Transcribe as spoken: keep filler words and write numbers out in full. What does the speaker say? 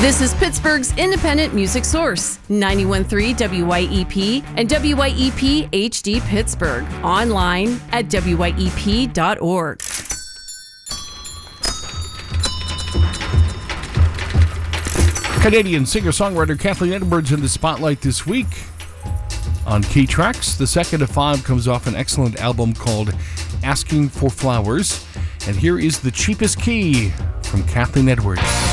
This is Pittsburgh's independent music source, ninety-one point three W Y E P and W Y E P H D Pittsburgh. Online at W Y E P dot org. Canadian singer-songwriter Kathleen Edwards in the spotlight this week on Key Tracks. The second of five comes off an excellent album called Asking for Flowers. And here is The Cheapest Key from Kathleen Edwards.